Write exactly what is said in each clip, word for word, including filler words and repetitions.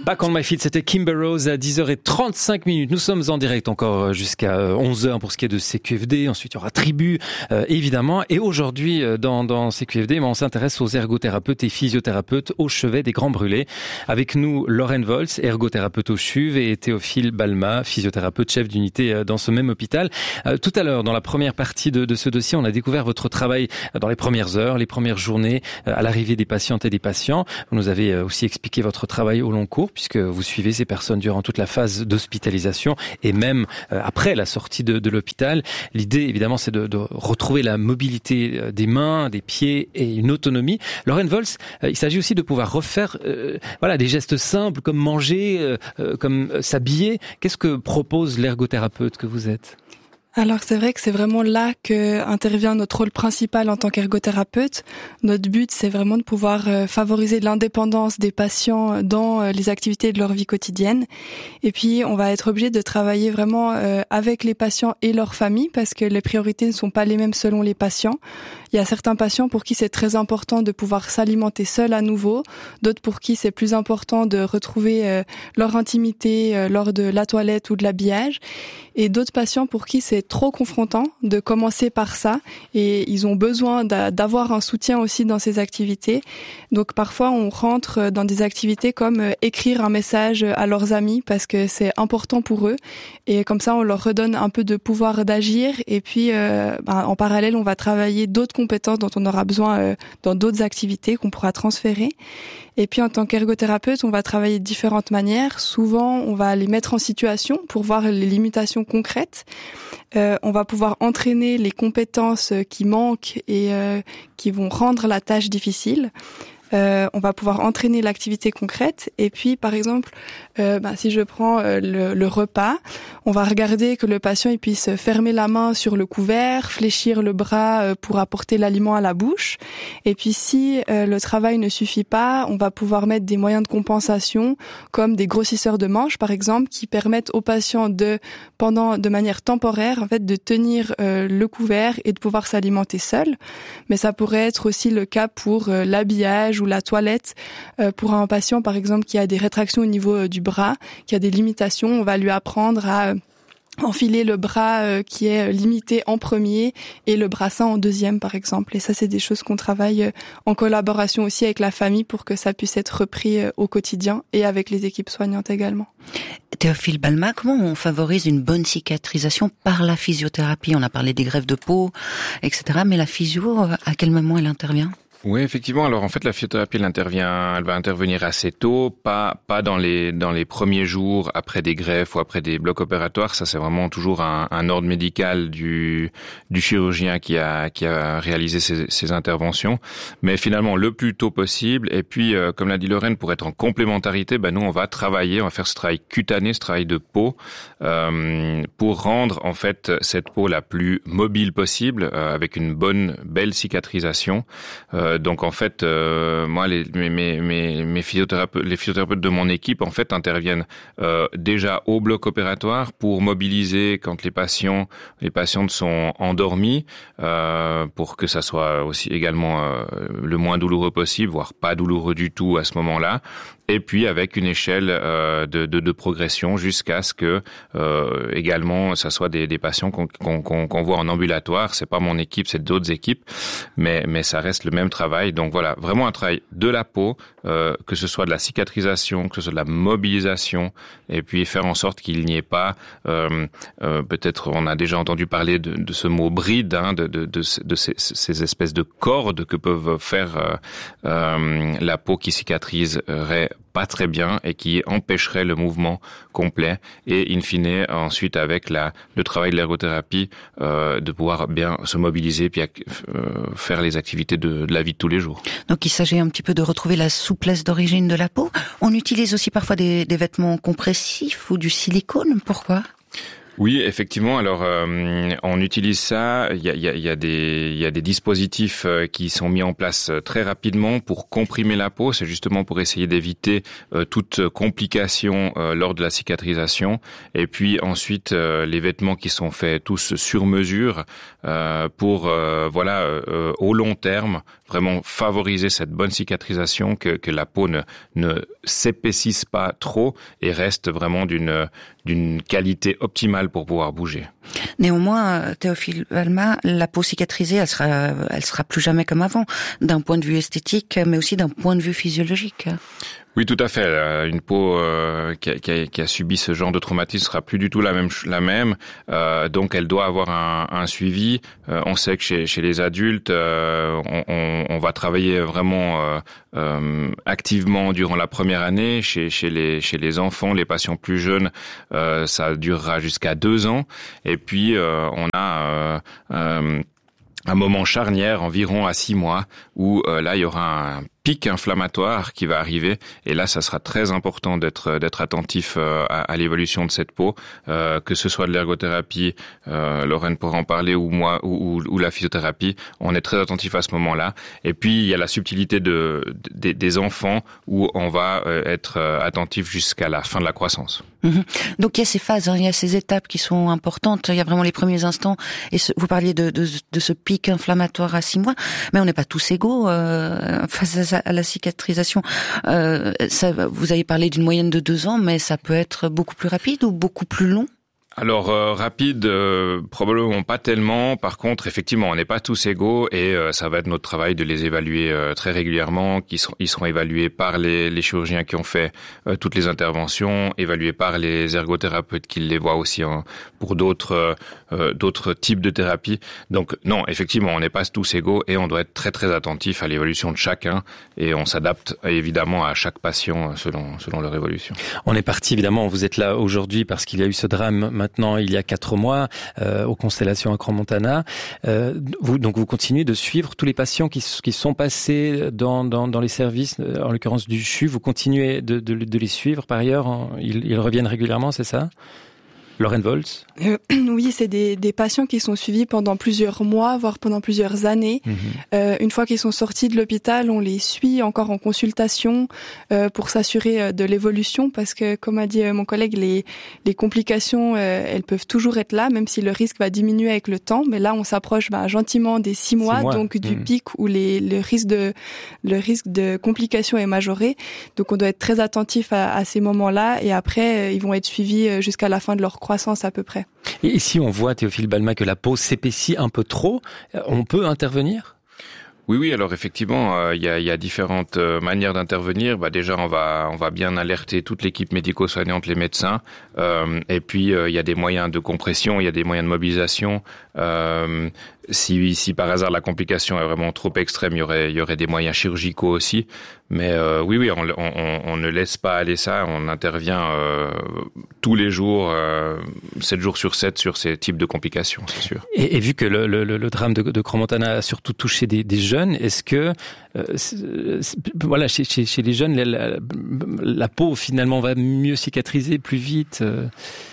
Back on my feet, c'était Kimber Rose à dix heures trente-cinq minutes. Nous sommes en direct encore jusqu'à onze heures pour ce qui est de C Q F D. Ensuite, il y aura Tribu, euh, évidemment. Et aujourd'hui, dans, dans C Q F D, on s'intéresse aux ergothérapeutes et physiothérapeutes au chevet des Grands Brûlés. Avec nous, Lorraine Volz, ergothérapeute au C U V, et Théophile Balma, physiothérapeute chef d'unité dans ce même hôpital. Euh, tout à l'heure, dans la première partie de, de ce dossier, on a découvert votre travail dans les premières heures, les premières journées, euh, à l'arrivée des patientes et des patients. Vous nous avez aussi expliqué votre travail au long cours, puisque vous suivez ces personnes durant toute la phase d'hospitalisation et même euh, après la sortie de, de l'hôpital. L'idée, évidemment, c'est de, de retrouver la mobilité des mains, des pieds et une autonomie. Lorraine Volz, euh, il s'agit aussi de pouvoir refaire euh, voilà, des gestes simples comme manger, euh, euh, comme s'habiller. Qu'est-ce que propose l'ergothérapeute que vous êtes ? Alors c'est vrai que c'est vraiment là que intervient notre rôle principal en tant qu'ergothérapeute. Notre but, c'est vraiment de pouvoir favoriser l'indépendance des patients dans les activités de leur vie quotidienne. Et puis on va être obligé de travailler vraiment avec les patients et leurs familles, parce que les priorités ne sont pas les mêmes selon les patients. Il y a certains patients pour qui c'est très important de pouvoir s'alimenter seul à nouveau, d'autres pour qui c'est plus important de retrouver leur intimité lors de la toilette ou de l'habillage, et d'autres patients pour qui c'est trop confrontant de commencer par ça, et ils ont besoin d'avoir un soutien aussi dans ces activités. Donc parfois on rentre dans des activités comme écrire un message à leurs amis, parce que c'est important pour eux, et comme ça on leur redonne un peu de pouvoir d'agir. Et puis euh, ben, en parallèle on va travailler d'autres compétences dont on aura besoin euh, dans d'autres activités qu'on pourra transférer. Et puis en tant qu'ergothérapeute, on va travailler de différentes manières. Souvent, on va les mettre en situation pour voir les limitations concrètes. Euh, on va pouvoir entraîner les compétences qui manquent et euh, qui vont rendre la tâche difficile. Euh, on va pouvoir entraîner l'activité concrète. Et puis, par exemple, euh, bah, si je prends euh, le, le repas, on va regarder que le patient il puisse fermer la main sur le couvert, fléchir le bras euh, pour apporter l'aliment à la bouche. Et puis, si euh, le travail ne suffit pas, on va pouvoir mettre des moyens de compensation, comme des grossisseurs de manches, par exemple, qui permettent aux patients de, pendant, de manière temporaire, en fait, de tenir euh, le couvert et de pouvoir s'alimenter seul. Mais ça pourrait être aussi le cas pour euh, l'habillage ou la toilette. Euh, pour un patient, par exemple, qui a des rétractions au niveau euh, du bras, qui a des limitations, on va lui apprendre à euh, enfiler le bras euh, qui est limité en premier et le brassin en deuxième, par exemple. Et ça, c'est des choses qu'on travaille euh, en collaboration aussi avec la famille pour que ça puisse être repris euh, au quotidien, et avec les équipes soignantes également. Théophile Balma, comment on favorise une bonne cicatrisation par la physiothérapie ? On a parlé des greffes de peau, et cetera. Mais la physio, à quel moment elle intervient ? Oui, effectivement. Alors en fait, la physiothérapie, elle intervient, elle va intervenir assez tôt, pas pas dans les dans les premiers jours après des greffes ou après des blocs opératoires. Ça, c'est vraiment toujours un, un ordre médical du du chirurgien qui a qui a réalisé ces, ces interventions. Mais finalement, le plus tôt possible. Et puis, euh, comme l'a dit Lorraine, pour être en complémentarité, ben nous, on va travailler, on va faire ce travail cutané, ce travail de peau, euh, pour rendre en fait cette peau la plus mobile possible, euh, avec une bonne belle cicatrisation. Euh, Donc en fait, euh, moi, les, mes, mes, mes physiothérapeutes, les physiothérapeutes de mon équipe, en fait, interviennent euh, déjà au bloc opératoire pour mobiliser quand les patients, les patientes sont endormis, euh, pour que ça soit aussi également euh, le moins douloureux possible, voire pas douloureux du tout à ce moment-là. Et puis avec une échelle euh, de, de, de progression jusqu'à ce que euh, également ça soit des, des patients qu'on, qu'on, qu'on, qu'on voit en ambulatoire. C'est pas mon équipe, c'est d'autres équipes, mais mais ça reste le même travail. Donc voilà, vraiment un travail de la peau, euh, que ce soit de la cicatrisation, que ce soit de la mobilisation, et puis faire en sorte qu'il n'y ait pas, euh, euh, peut-être on a déjà entendu parler de, de ce mot bride, hein, de, de, de, de ces, ces espèces de cordes que peuvent faire euh, euh, la peau qui cicatriserait pas très bien et qui empêcherait le mouvement complet, et in fine ensuite avec la le travail de l'ergothérapie euh, de pouvoir bien se mobiliser puis euh, faire les activités de, de la vie de tous les jours. Donc il s'agit un petit peu de retrouver la souplesse d'origine de la peau. On utilise aussi parfois des, des vêtements compressifs ou du silicone. Pourquoi ? Oui, effectivement. Alors, euh, on utilise ça. Il y a, il y a, il y a des, il y a des dispositifs qui sont mis en place très rapidement pour comprimer la peau. C'est justement pour essayer d'éviter euh, toute complication euh, lors de la cicatrisation. Et puis ensuite, euh, les vêtements qui sont faits tous sur mesure euh, pour, euh, voilà, euh, au long terme, vraiment favoriser cette bonne cicatrisation, que, que la peau ne, ne s'épaississe pas trop et reste vraiment d'une d'une qualité optimale pour pouvoir bouger. Néanmoins, Théophile Balma, la peau cicatrisée, elle sera, elle sera plus jamais comme avant, d'un point de vue esthétique, mais aussi d'un point de vue physiologique. Oui, tout à fait. Une peau euh, qui, a, qui, a, qui a subi ce genre de traumatisme sera plus du tout la même. La même. Euh, donc, elle doit avoir un, un suivi. Euh, on sait que chez, chez les adultes, euh, on, on, on va travailler vraiment euh, euh, activement durant la première année. Chez, chez, les, chez les enfants, les patients plus jeunes, euh, ça durera jusqu'à deux ans. Et puis, euh, on a euh, euh, un moment charnière, environ à six mois, où euh, là, il y aura un pic inflammatoire qui va arriver, et là ça sera très important d'être d'être attentif euh, à, à l'évolution de cette peau, euh, que ce soit de l'ergothérapie, euh, Lorraine pourra en parler, ou moi, ou, ou, ou la physiothérapie. On est très attentif à ce moment-là. Et puis il y a la subtilité de, de des enfants, où on va euh, être attentif jusqu'à la fin de la croissance. Mmh. Donc il y a ces phases, hein, il y a ces étapes qui sont importantes. Il y a vraiment les premiers instants. Et ce, vous parliez de, de, de ce pic inflammatoire à six mois, mais on n'est pas tous égaux euh, face à, à la cicatrisation. Euh, ça, vous avez parlé d'une moyenne de deux ans, mais ça peut être beaucoup plus rapide ou beaucoup plus long? Alors euh, rapide, euh, probablement pas tellement. Par contre, effectivement, on n'est pas tous égaux, et euh, ça va être notre travail de les évaluer euh, très régulièrement. Qui seront, ils seront évalués par les, les chirurgiens qui ont fait euh, toutes les interventions, évalués par les ergothérapeutes qui les voient aussi hein, pour d'autres euh, d'autres types de thérapies. Donc non, effectivement, on n'est pas tous égaux, et on doit être très très attentif à l'évolution de chacun, et on s'adapte évidemment à chaque patient selon selon leur évolution. On est parti évidemment. Vous êtes là aujourd'hui parce qu'il y a eu ce drame. Maintenant, il y a quatre mois, euh, aux Constellations à Crans-Montana. Euh, vous, donc, vous continuez de suivre tous les patients qui, qui sont passés dans, dans, dans les services, en l'occurrence du C H U. Vous continuez de, de, de les suivre par ailleurs. Ils, ils reviennent régulièrement, c'est ça? Lorraine Volz? euh, Oui, c'est des, des patients qui sont suivis pendant plusieurs mois, voire pendant plusieurs années. Mmh. Euh, une fois qu'ils sont sortis de l'hôpital, on les suit encore en consultation euh, pour s'assurer de l'évolution, parce que, comme a dit mon collègue, les, les complications, euh, elles peuvent toujours être là, même si le risque va diminuer avec le temps. Mais là, on s'approche bah, gentiment des six mois, six mois. donc du mmh. pic où les, le risque de le risque de complications est majoré. Donc, on doit être très attentif à, à ces moments-là, et après, euh, ils vont être suivis jusqu'à la fin de leur croissance à peu près. Et si on voit, Théophile Balma, que la peau s'épaissit un peu trop, on peut intervenir? Oui, oui. Alors effectivement, il euh, y, a, y a différentes euh, manières d'intervenir. Bah déjà, on va, on va bien alerter toute l'équipe médico-soignante, les médecins. Euh, et puis, il euh, y a des moyens de compression, il y a des moyens de mobilisation. Euh, si, si par hasard la complication est vraiment trop extrême, il y aurait, il y aurait des moyens chirurgicaux aussi. Mais euh, oui, oui, on, on, on ne laisse pas aller ça. On intervient euh, tous les jours, euh, sept jours sur sept, sur ces types de complications, c'est sûr. Et, et vu que le, le, le drame de, de Crans-Montana a surtout touché des, des jeunes, est-ce que, euh, c'est, c'est, voilà, chez, chez, chez les jeunes, la, la, la peau finalement va mieux cicatriser plus vite euh...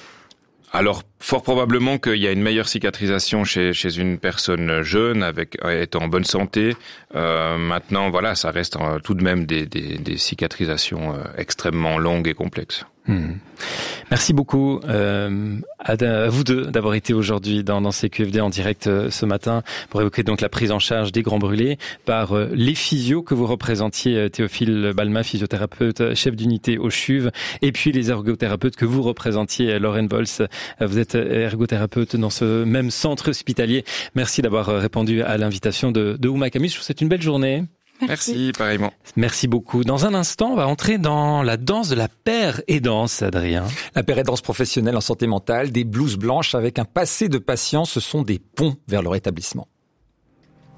Alors, fort probablement qu'il y a une meilleure cicatrisation chez, chez une personne jeune, avec étant en bonne santé. Euh, maintenant, voilà, ça reste euh, tout de même des, des, des cicatrisations euh, extrêmement longues et complexes. Mmh. Merci beaucoup euh, à, à vous deux d'avoir été aujourd'hui dans, dans C Q F D en direct euh, ce matin pour évoquer donc la prise en charge des grands brûlés par euh, les physios que vous représentiez, euh, Théophile Balma, physiothérapeute, chef d'unité au C H U V, et puis les ergothérapeutes que vous représentiez, euh, Lorraine Volz. Euh, vous êtes ergothérapeute dans ce même centre hospitalier. Merci d'avoir répondu à l'invitation de, de Ouma Camus. Je vous souhaite une belle journée. Merci. Merci, pareillement. Merci beaucoup. Dans un instant, on va entrer dans la danse de la paire et danse, Adrien. La paire et danse professionnelle en santé mentale, des blouses blanches avec un passé de patients, ce sont des ponts vers le rétablissement.